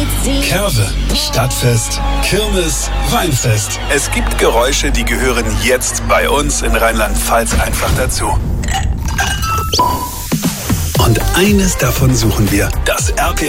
Kerwe, Stadtfest, Kirmes, Weinfest. Es gibt Geräusche, die gehören jetzt bei uns in Rheinland-Pfalz einfach dazu. Und eines davon suchen wir, das RPR